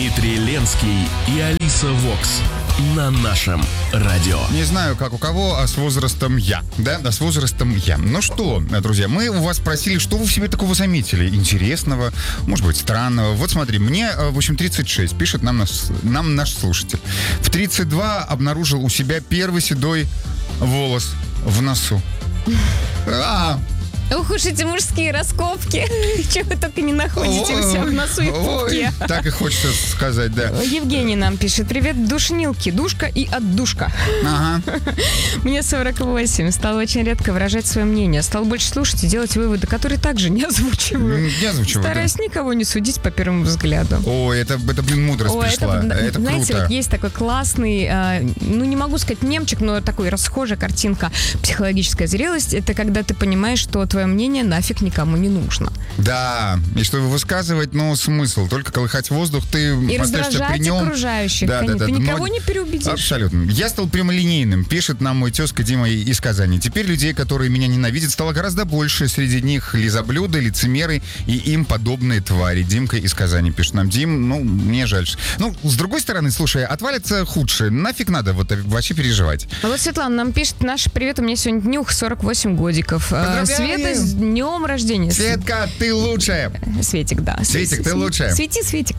Дмитрий Ленский и Алиса Вокс на нашем радио. Не знаю, как у кого, а с возрастом я. Да, с возрастом я. Ну что, друзья, мы у вас спросили, что вы в себе такого заметили? Интересного, может быть, странного. Вот смотри, мне, в общем, 36, пишет нам наш слушатель. В 32 обнаружил у себя первый седой волос в носу. Ух уж эти мужские раскопки. Чего вы только не находите у себя в носу и в пупке. Так и хочется сказать, да. Евгений нам пишет. Привет, душнилки. Душка и отдушка. Ага. Мне 48. Стал очень редко выражать свое мнение. Стал больше слушать и делать выводы, которые также не озвучиваю. Не озвучиваю, стараюсь никого не судить по первому взгляду. Ой, это блин, мудрость пришла. Это знаете, круто. вот есть такой классный, ну не могу сказать мемчик, но такой расхожая картинка. Психологическая зрелость — это когда ты понимаешь, что твое мнение нафиг никому не нужно. Да, и что высказывать, но смысл. Только колыхать воздух, ты и остаешься при нем. Окружающих. Да, ты никого не переубедишь. Абсолютно. Я стал прямолинейным, пишет нам мой тезка Дима из Казани. Теперь людей, которые меня ненавидят, стало гораздо больше. Среди них лизоблюды, лицемеры и им подобные твари. Димка из Казани пишет нам. Дим, ну, мне жаль. Ну, с другой стороны, слушай, отвалится худшее. Нафиг надо вот вообще переживать. А вот Светлана нам пишет. Наш привет, у меня сегодня днюх, 48 годиков. Света, с днем рождения. Светка, ты лучшая. Светик, да. Светик, ты лучшая. Свети, Светик.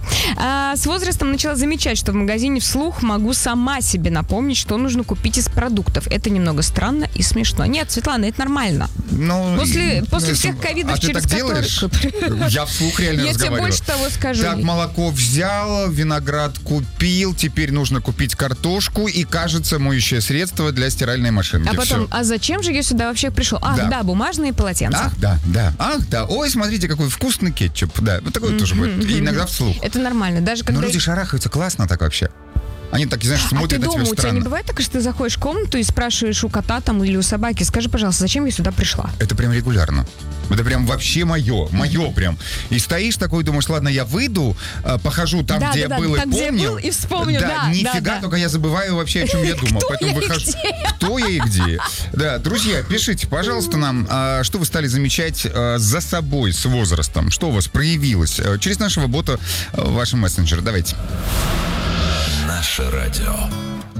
С возрастом начала замечать, что в магазине вслух могу сама себе напомнить, что нужно купить из продуктов. Это немного странно и смешно. Нет, Светлана, это нормально. Ну, после всех ковидов, через которые... Я вслух реально разговариваю. Я тебе больше того скажу. Так, молоко взял, виноград купил, теперь нужно купить картошку и, кажется, моющее средство для стиральной машинки. А потом, Все. зачем же я сюда вообще пришел? Ах, да, бумажные полотенца. Ах, да. Ах, да. Ой, смотрите, какой вкусный кетчуп. Да, вот такое тоже будет. И иногда вслух. Это нормально. Даже когда... Но люди шарахаются, классно так вообще. Они так, знаешь, смотрят на тебя странно. А ты дома, у тебя не бывает так, что ты заходишь в комнату и спрашиваешь у кота там или у собаки, скажи, пожалуйста, зачем я сюда пришла? Это прям регулярно. Это прям вообще мое прям. И стоишь такой, думаешь, ладно, я выйду, похожу там, где я был и помнил. Где я был и вспомнил, да. Нифига, только я забываю вообще, о чем я думал. Поэтому выхожу. Кто я и где? Да, друзья, пишите, пожалуйста, нам, что вы стали замечать за собой с возрастом, что у вас проявилось через нашего бота в вашем мессенджере. Давайте. Наше радио.